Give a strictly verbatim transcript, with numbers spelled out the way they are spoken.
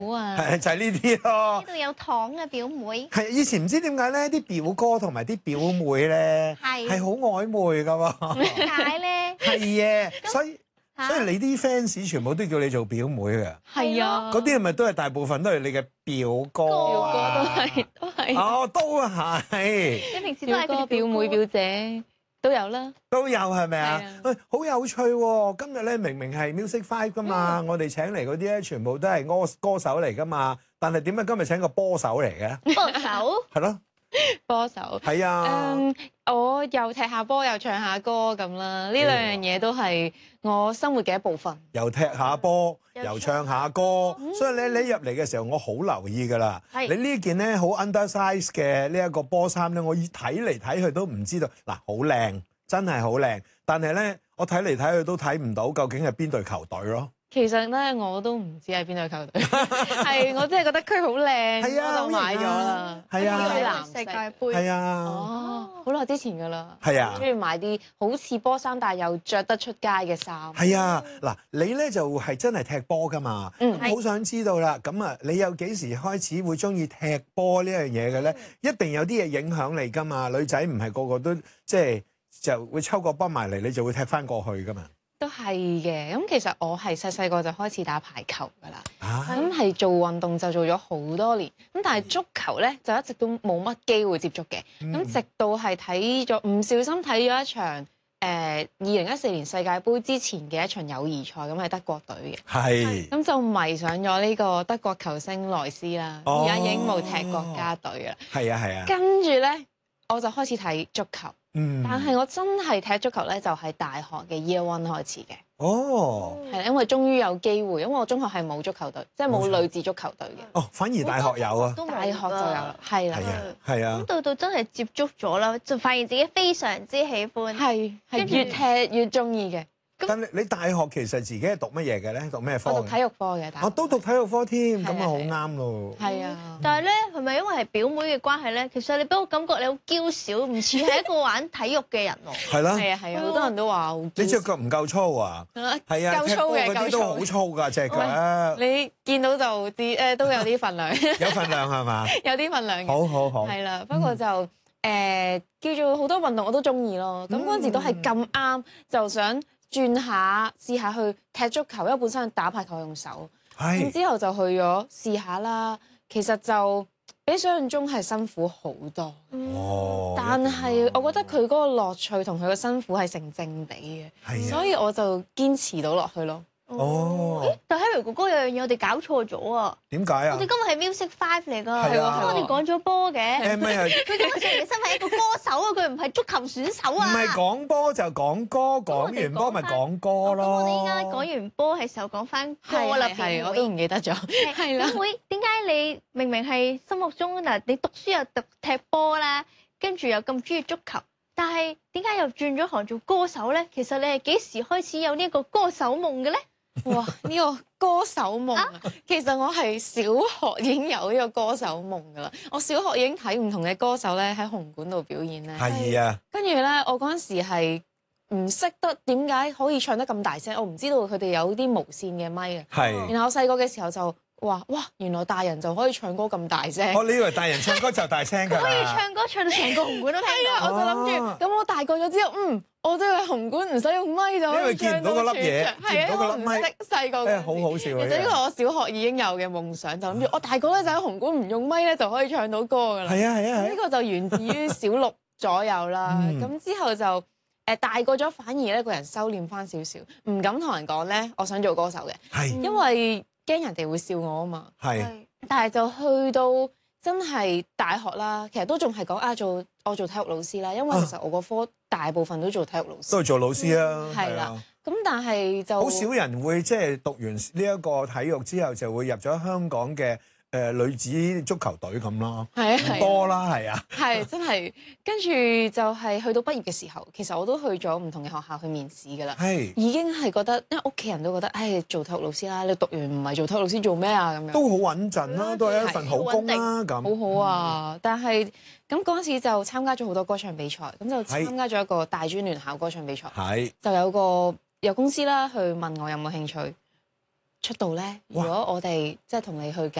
好啊， 係就係呢啲咯。 呢度有糖嘅表妹。 係以前唔知點解咧，啲表哥同埋啲表妹咧係係好曖昧噶喎。 點解咧？ 係嘅，所以嚇所以你啲 fans 全部都叫你做表妹嘅。 係啊， 嗰啲係咪都係大部分都係你嘅表哥表啊？ 哥都係都係， 哦，都係。 你平時都係表哥、 佢哋表妹、表姐都有啦。 都有係咪啊係啊？ 喂，好有趣喎！今日咧明明係 Music Five 噶嘛，我哋請嚟嗰啲咧全部都係歌歌手嚟噶嘛，但係點解今日請個波手嚟嘅？ 歌手。 係咯， 波手， 係啊， 嗯，我又踢下波又唱下歌咁啦，呢兩樣嘢都係我生活嘅一部分。 又踢下波， 又又唱下歌，所以咧你入嚟嘅時候，我好留意噶啦。 係你呢件咧好 undersize 嘅呢一個波衫咧，我睇嚟睇去都唔知道，嗱好靚，真係好靚，但係咧我睇嚟睇去都睇唔到究竟係邊隊球隊咯。 其實咧我都唔知係邊隊球隊，係我真係覺得佢好靚， 係啊我就買咗啦。 係啊呢個係藍世界色。 盃。 係啊， 哦，好耐之前噶啦。 係啊。 中意買啲好似波衫，但係又着得出街嘅衫。 係啊，嗱，你咧就係真係踢波噶嘛， 嗯咁好想知道啦。咁啊，你有幾時開始會中意踢波呢樣嘢嘅咧？一定有啲嘢影響你噶嘛。女仔唔係個個都即係就會抽個波埋嚟，你就會踢翻過去噶嘛。 都係嘅。咁其實我係細細個就開始打排球噶啦。 啊， 咁係做運動就做咗好多年，咁但係足球咧就一直都冇乜機會接觸嘅。咁、 嗯直到係睇咗唔小心睇咗一場誒二零一四年世界盃之前嘅一場友誼賽，咁係德國隊嘅。 係咁就迷上咗呢個德國球星萊斯啦， 哦而家已經冇踢國家隊啦。 係啊係啊， 跟住咧我就開始睇足球， 嗯， 但係我真係踢足球咧就係大學嘅 Year One 開始嘅。 哦係因為終於有機會，因為我中學係冇足球隊，即係冇女子足球隊嘅。 哦，反而大學有啊， 都冇大學就有啦，係啦係，啊係啊咁，到到真係接觸咗啦，就發現自己非常之喜歡。 係係跟住越踢越中意嘅。 但係你大學其實自己係讀乜嘢嘅咧？讀咩科嘅？ 我讀體育科嘅，大學我都讀體育科添， 係啊咁啊好啱咯。 係啊， 但係咧，係咪因為係表妹嘅關係咧？其實你俾我感覺你好嬌小，唔似係一個玩體育嘅人喎。 係啦， 係啊係啊，好多人都話好你隻腳唔夠粗啊？ 嬌係啊， 夠粗嘅踢波嗰啲都好夠粗。 粗㗎隻腳， 你見到就啲誒都有啲份量， 有份量係嘛？ 有啲份量嘅。 好好好， 係啦，不過就誒叫做好多運動我都中意咯。咁嗰陣時都係咁啱，就想轉下試下去踢足球，因為本身打排球用手。咁係之後就去咗試下啦，其實就比想象中係辛苦好多， 哦， 但係我覺得佢嗰個樂趣同佢嘅辛苦係成正比嘅， 係啊所以我就堅持到落去咯。 哦咦，但係 Harry 哥哥有樣嘢我哋搞錯咗啊！ 點解啊我哋？今日係 Music Five 嚟㗎， 係啊咁我哋講咗波嘅。 誒咩啊？ 佢今日上嚟嘅身份係一個歌手啊，佢唔係足球選手唔啊。 係講波就講歌，講完波咪講歌咁我哋依家咯。 講完波係時候講翻歌啦， 係係表妹我都唔記得咗，係啦表。妹，點解你明明係心目中嗱，你讀書又讀踢波啦，跟住又咁中意足球，但係點解又轉咗行做歌手咧？其實你係幾時開始有呢一個歌手夢嘅咧？ 哇！呢、個歌手夢啊，其實我係小學已經有呢個歌手夢噶啦。我小學已經睇唔同嘅歌手咧喺紅館度表演咧， 係啊， 跟住咧我嗰陣時係唔識得點解可以唱得咁大聲，我唔知道佢哋有啲無線嘅咪嘅。 係。 然後我細個嘅時候就話：哇！原來大人就可以唱歌咁大聲。 我你以為大人唱歌就大聲㗎可以啦？ 唱歌唱到成個紅館都聽係啊， 到。 我就諗哦住，咁我大個咗之後，嗯，我都喺紅館唔使用咪就可以唱到因為見唔到嗰粒嘢全場係啊， 見唔到嗰粒咪我唔識細個嗰陣誒， 時。 好好笑其實呢啊！ 個我小學已經有嘅夢想，就諗住我大個咧就喺紅館唔用咪咧就可以唱到歌㗎啦。 係啊係啊係啊， 呢個就源自於小六左右啦。 嗯咁之後就誒大個咗，反而咧個人收斂翻少少，唔敢同人講咧我想做歌手嘅， 係因為驚人哋會笑我啊嘛。 係但係就去到真係大學啦，其實都仲係講啊做我做體育老師啦，因為其實我個科大部分都做體育老師。 都係做老師啊， 係啦係啊， 咁但係就好少人會即係讀完呢一個體育之後就會入咗香港嘅誒女子足球隊咁咯， 係啊係啊唔多啦，係啊， 係真係，跟住就係去到畢業嘅時候，其實我都去咗唔同嘅學校去面試㗎啦。 係已經係覺得，因為屋企人都覺得，唉，做體育老師啦，你讀完唔係做體育老師做咩啊？咁樣都好穩陣啦，都係一份好工啦咁。 好好啊！但係咁嗰陣時就參加咗好多歌唱比賽，咁就參加咗一個大專聯考歌唱比賽， 係就有個有公司啦去問我有冇興趣， 出道咧？如果我哋即係同你去